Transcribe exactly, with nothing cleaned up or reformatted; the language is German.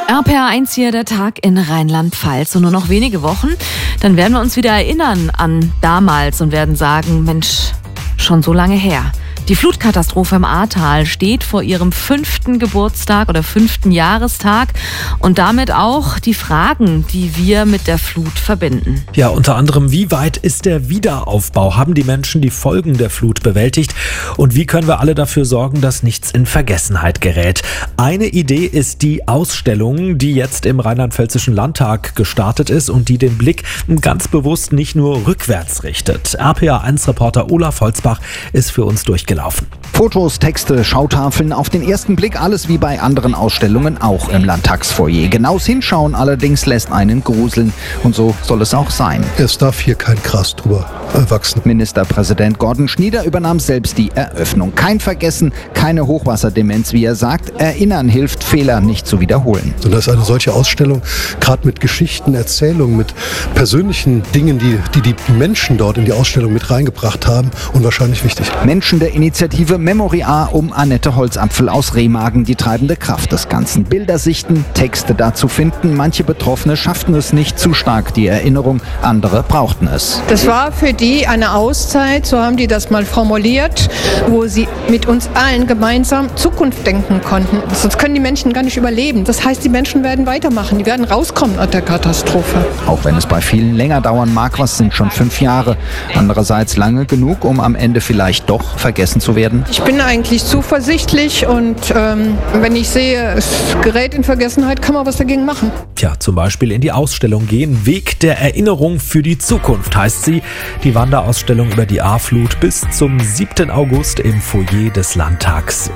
R P R eins hier, der Tag in Rheinland-Pfalz. Und nur noch wenige Wochen, dann werden wir uns wieder erinnern an damals und werden sagen, Mensch, schon so lange her. Die Flutkatastrophe im Ahrtal steht vor ihrem fünften Geburtstag oder fünften Jahrestag und damit auch die Fragen, die wir mit der Flut verbinden. Ja, unter anderem, wie weit ist der Wiederaufbau? Haben die Menschen die Folgen der Flut bewältigt? Und wie können wir alle dafür sorgen, dass nichts in Vergessenheit gerät? Eine Idee ist die Ausstellung, die jetzt im Rheinland-Pfälzischen Landtag gestartet ist und die den Blick ganz bewusst nicht nur rückwärts richtet. R P R eins Reporter Olaf Holzbach ist für uns durchgelaufen. Fotos, Texte, Schautafeln, auf den ersten Blick alles wie bei anderen Ausstellungen auch im Landtagsfoyer. Genaues Hinschauen allerdings lässt einen gruseln und so soll es auch sein. Es darf hier kein Gras drüber wachsen. Ministerpräsident Gordon Schnieder übernahm selbst die Eröffnung. Kein Vergessen, keine Hochwasserdemenz, wie er sagt. Erinnern hilft, Fehler nicht zu wiederholen. Und das ist eine solche Ausstellung, gerade mit Geschichten, Erzählungen, mit persönlichen Dingen, die, die die Menschen dort in die Ausstellung mit reingebracht haben, unwahrscheinlich wichtig. Menschen der Initiative Memoria um Annette Holzapfel aus Remagen, die treibende Kraft des Ganzen. Bilder sichten, Texte dazu finden. Manche Betroffene schafften es nicht, zu stark die Erinnerung, andere brauchten es. Das war für die eine Auszeit, so haben die das mal formuliert, wo sie mit uns allen gemeinsam Zukunft denken konnten. Sonst können die Menschen gar nicht überleben. Das heißt, die Menschen werden weitermachen, die werden rauskommen aus der Katastrophe. Auch wenn es bei vielen länger dauern mag, was sind schon fünf Jahre. Andererseits lange genug, um am Ende vielleicht doch vergessen zu werden. Ich bin eigentlich zuversichtlich und ähm, wenn ich sehe, es gerät in Vergessenheit, kann man was dagegen machen. Tja, zum Beispiel in die Ausstellung gehen. Weg der Erinnerung für die Zukunft heißt sie. Die Wanderausstellung über die Ahrflut bis zum siebten August im Foyer des Landtags.